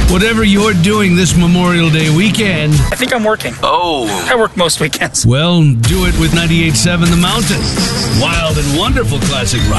Whatever you're doing this Memorial Day weekend, I think I'm working. Oh. I work most weekends. well, do it with 98.7 The Mountain. Wild and wonderful classic rock.